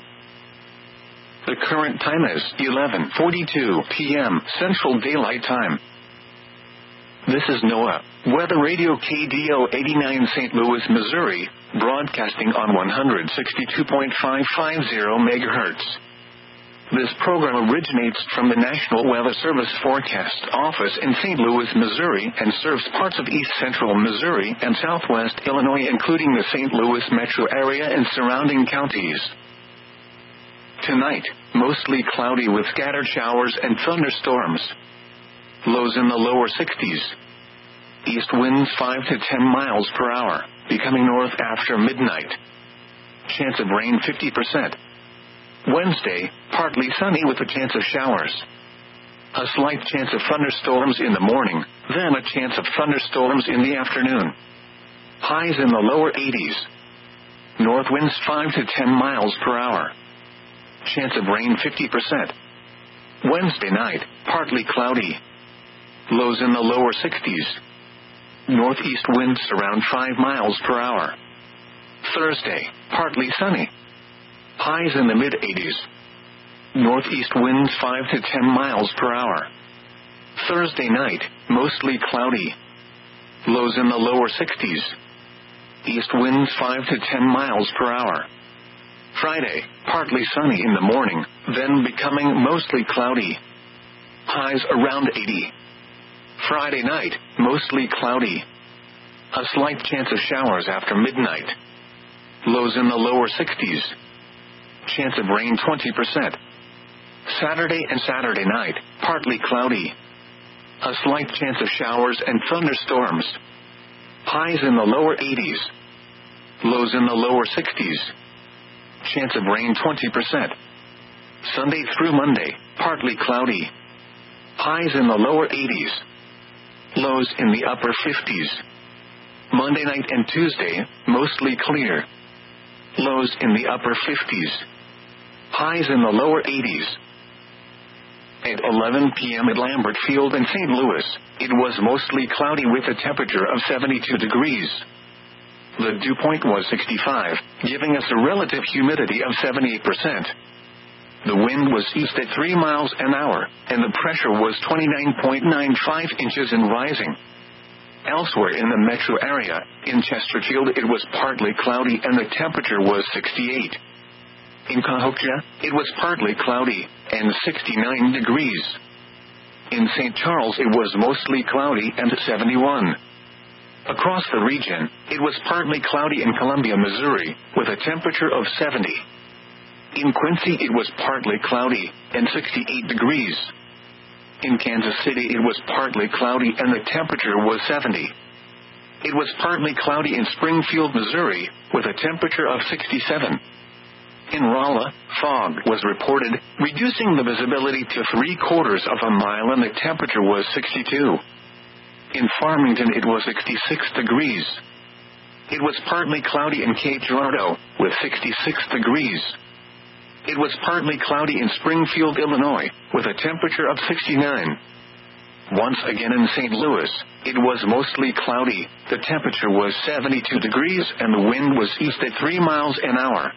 The current time is eleven forty-two p m Central Daylight Time. This is NOAA Weather Radio K D O eighty-nine Saint Louis, Missouri, broadcasting on one sixty-two point five five zero megahertz. This program originates from the National Weather Service Forecast Office in Saint Louis, Missouri, and serves parts of east central Missouri and southwest Illinois, including the Saint Louis metro area and surrounding counties. Tonight, mostly cloudy with scattered showers and thunderstorms. Lows in the lower sixties. East winds five to ten miles per hour, becoming north after midnight. Chance of rain fifty percent. Wednesday, partly sunny with a chance of showers. A slight chance of thunderstorms in the morning, then a chance of thunderstorms in the afternoon. Highs in the lower eighties. North winds five to ten miles per hour. Chance of rain fifty percent. Wednesday night, partly cloudy. Lows in the lower sixties. Northeast winds around five miles per hour. Thursday, partly sunny. Highs in the mid-eighties. Northeast winds five to ten miles per hour. Thursday night, mostly cloudy. Lows in the lower sixties. East winds five to ten miles per hour. Friday, partly sunny in the morning, then becoming mostly cloudy. Highs around eighty. Friday night, mostly cloudy. A slight chance of showers after midnight. Lows in the lower sixties. Chance of rain twenty percent. Saturday and Saturday night, partly cloudy. A slight chance of showers and thunderstorms. Highs in the lower eighties. Lows in the lower sixties. Chance of rain twenty percent. Sunday through Monday, partly cloudy. Highs in the lower eighties. Lows in the upper fifties. Monday night and Tuesday, mostly clear. Lows in the upper fifties. Highs in the lower eighties. At eleven p m at Lambert Field in Saint Louis, it was mostly cloudy with a temperature of seventy-two degrees. The dew point was sixty-five, giving us a relative humidity of seventy-eight percent. The wind was east at three miles an hour, and the pressure was twenty-nine point nine five inches and rising. Elsewhere in the metro area, in Chesterfield it was partly cloudy and the temperature was sixty-eight. In Cahokia, it was partly cloudy, and sixty-nine degrees. In Saint Charles it was mostly cloudy and seventy-one. Across the region, it was partly cloudy in Columbia, Missouri, with a temperature of seventy. In Quincy it was partly cloudy, and sixty-eight degrees. In Kansas City it was partly cloudy and the temperature was seventy. It was partly cloudy in Springfield, Missouri, with a temperature of sixty-seven. In Rolla, fog was reported, reducing the visibility to three quarters of a mile and the temperature was sixty-two. In Farmington it was sixty-six degrees. It was partly cloudy in Cape Girardeau, with sixty-six degrees. It was partly cloudy in Springfield, Illinois, with a temperature of sixty-nine. Once again in Saint Louis, it was mostly cloudy. The temperature was seventy-two degrees and the wind was east at three miles an hour.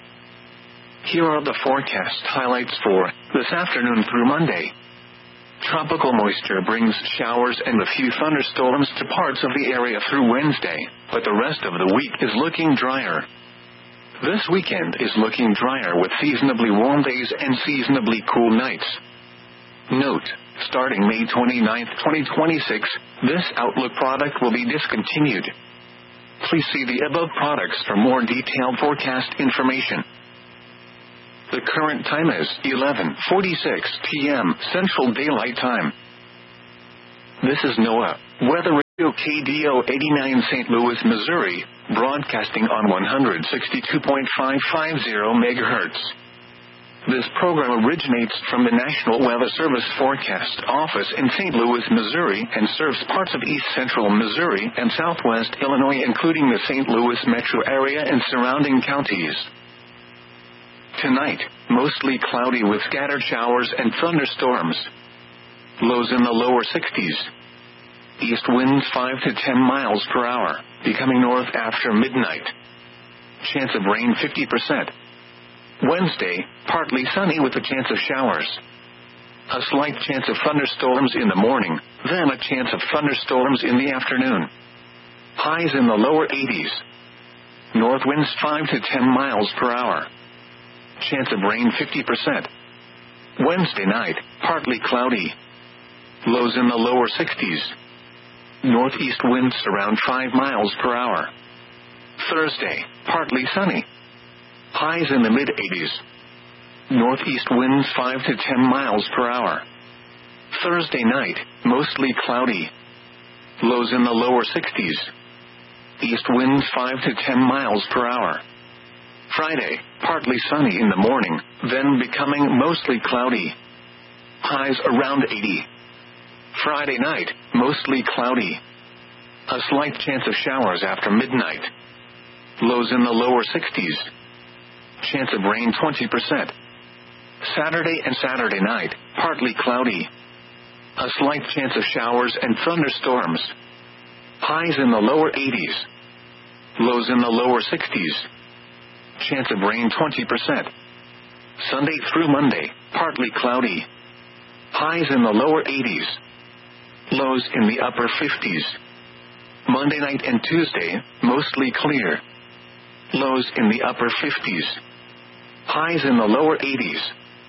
Here are the forecast highlights for this afternoon through Monday. Tropical moisture brings showers and a few thunderstorms to parts of the area through Wednesday, but the rest of the week is looking drier. This weekend is looking drier with seasonably warm days and seasonably cool nights. Note, starting May twenty-ninth, twenty twenty-six, this Outlook product will be discontinued. Please see the above products for more detailed forecast information. The current time is eleven forty-six p.m. Central Daylight Time. This is NOAA Weather Radio K D O eighty-nine Saint Louis, Missouri, broadcasting on one sixty-two point five five zero megahertz. This program originates from the National Weather Service Forecast Office in Saint Louis, Missouri, and serves parts of east central Missouri and southwest Illinois, including the Saint Louis metro area and surrounding counties. Tonight, mostly cloudy with scattered showers and thunderstorms. Lows in the lower sixties. East winds five to ten miles per hour, becoming north after midnight. Chance of rain fifty percent. Wednesday, partly sunny with a chance of showers. A slight chance of thunderstorms in the morning, then a chance of thunderstorms in the afternoon. Highs in the lower eighties. North winds five to ten miles per hour. Chance of rain fifty percent. Wednesday night, partly cloudy. Lows in the lower sixties. Northeast winds around five miles per hour. Thursday, partly sunny. Highs in the mid-eighties. Northeast winds five to ten miles per hour. Thursday night, mostly cloudy. Lows in the lower sixties. East winds five to ten miles per hour. Friday, partly sunny in the morning, then becoming mostly cloudy. Highs around eighty. Friday night, mostly cloudy. A slight chance of showers after midnight. Lows in the lower sixties. Chance of rain twenty percent. Saturday and Saturday night, partly cloudy. A slight chance of showers and thunderstorms. Highs in the lower eighties. Lows in the lower sixties. Chance of rain twenty percent. Sunday through Monday, partly cloudy. Highs in the lower eighties. Lows in the upper fifties. Monday night and Tuesday, mostly clear. Lows in the upper fifties. Highs in the lower eighties.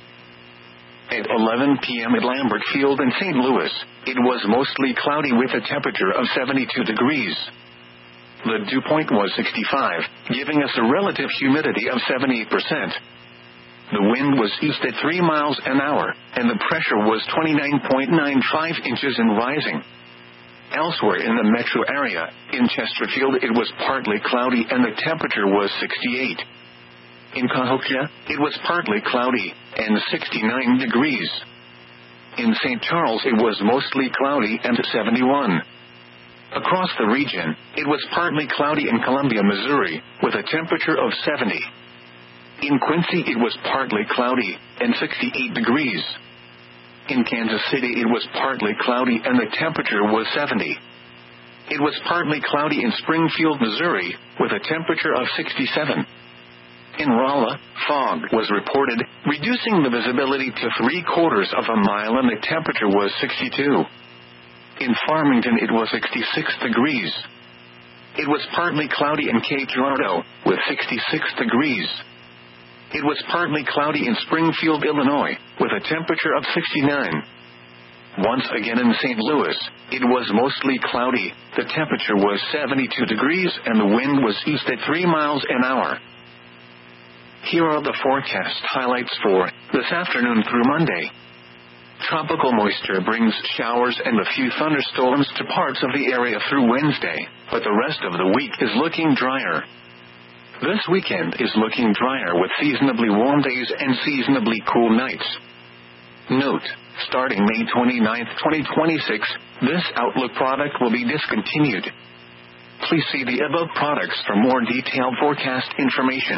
At eleven p.m. at Lambert Field in Saint Louis, it was mostly cloudy with a temperature of seventy-two degrees. The dew point was sixty-five, giving us a relative humidity of seventy-eight percent. The wind was east at three miles an hour, and the pressure was twenty-nine point nine five inches and rising. Elsewhere in the metro area, in Chesterfield it was partly cloudy and the temperature was sixty-eight. In Cahokia, it was partly cloudy, and sixty-nine degrees. In Saint Charles it was mostly cloudy and seventy-one. Across the region, it was partly cloudy in Columbia, Missouri, with a temperature of seventy. In Quincy it was partly cloudy, and sixty-eight degrees. In Kansas City it was partly cloudy and the temperature was seventy. It was partly cloudy in Springfield, Missouri, with a temperature of sixty-seven. In Rolla, fog was reported, reducing the visibility to three quarters of a mile and the temperature was sixty-two. In Farmington it was sixty-six degrees. It was partly cloudy in Cape Girardeau, with sixty-six degrees. It was partly cloudy in Springfield, Illinois, with a temperature of sixty-nine. Once again in Saint Louis, it was mostly cloudy, the temperature was seventy-two degrees and the wind was east at three miles an hour. Here are the forecast highlights for this afternoon through Monday. Tropical moisture brings showers and a few thunderstorms to parts of the area through Wednesday, but the rest of the week is looking drier. This weekend is looking drier with seasonably warm days and seasonably cool nights. Note, starting May twenty-ninth, twenty twenty-six, this Outlook product will be discontinued. Please see the above products for more detailed forecast information.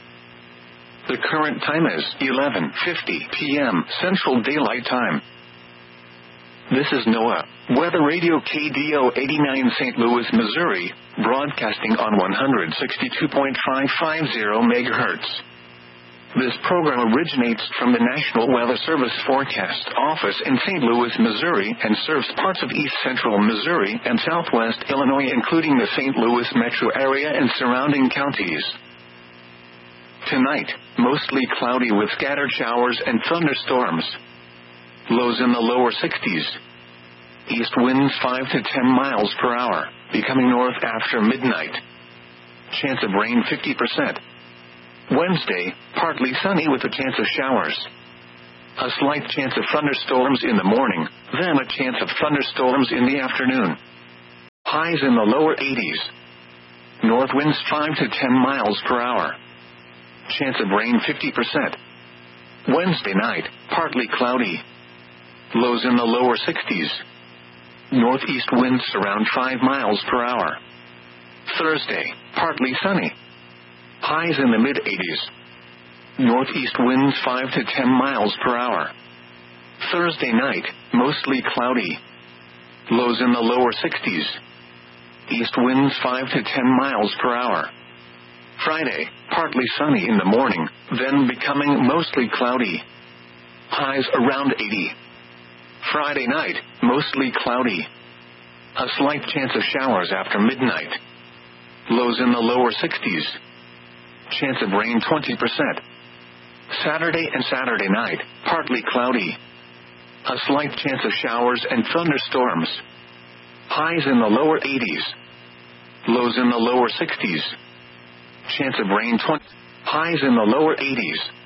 The current time is eleven fifty p.m. Central Daylight Time. This is NOAA Weather Radio K D O eighty-nine Saint Louis, Missouri, broadcasting on one sixty-two point five five zero megahertz. This program originates from the National Weather Service Forecast Office in Saint Louis, Missouri, and serves parts of east central Missouri and southwest Illinois, including the Saint Louis metro area and surrounding counties. Tonight, mostly cloudy with scattered showers and thunderstorms. Lows in the lower sixties. East winds five to ten miles per hour, becoming north after midnight. Chance of rain fifty percent. Wednesday, partly sunny with a chance of showers. A slight chance of thunderstorms in the morning, then a chance of thunderstorms in the afternoon. Highs in the lower eighties. North winds five to ten miles per hour. Chance of rain fifty percent. Wednesday night, partly cloudy. Lows in the lower sixties. Northeast winds around five miles per hour. Thursday, partly sunny. Highs in the mid-eighties. Northeast winds five to ten miles per hour. Thursday night, mostly cloudy. Lows in the lower sixties. East winds five to ten miles per hour. Friday, partly sunny in the morning, then becoming mostly cloudy. Highs around eighty. Friday night, mostly cloudy. A slight chance of showers after midnight. Lows in the lower sixties. Chance of rain twenty percent. Saturday and Saturday night, partly cloudy. A slight chance of showers and thunderstorms. Highs in the lower eighties. Lows in the lower sixties. Chance of rain twenty. Highs in the lower eighties.